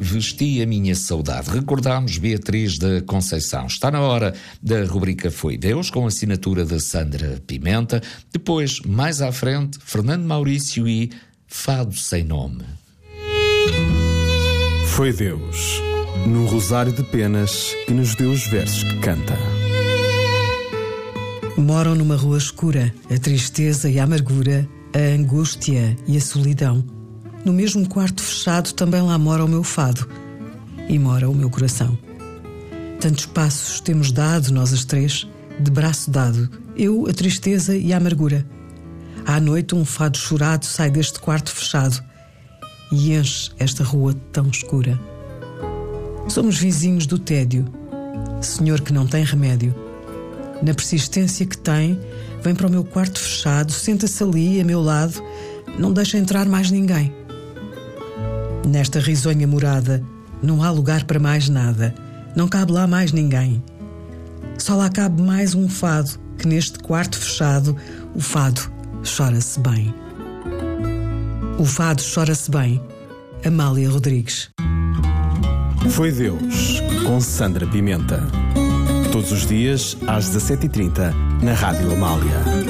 vesti a minha saudade. Recordámos Beatriz da Conceição. Está na hora da rubrica Foi Deus, com a assinatura de Sandra Pimenta. Depois, mais à frente, Fernando Maurício e Fado Sem Nome. Foi Deus, num rosário de penas que nos deu os versos que canta. Moram numa rua escura a tristeza e a amargura, a angústia e a solidão. No mesmo quarto fechado também lá mora o meu fado e mora o meu coração. Tantos passos temos dado nós as três, de braço dado, eu, a tristeza e a amargura. À noite um fado chorado sai deste quarto fechado e enche esta rua tão escura. Somos vizinhos do tédio, senhor que não tem remédio. Na persistência que tem, vem para o meu quarto fechado, senta-se ali a meu lado, não deixa entrar mais ninguém. Nesta risonha morada não há lugar para mais nada, não cabe lá mais ninguém. Só lá cabe mais um fado, que neste quarto fechado o fado chora-se bem. O fado chora-se bem. Amália Rodrigues. Foi Deus, com Sandra Pimenta. Todos os dias, às 17h30, na Rádio Amália.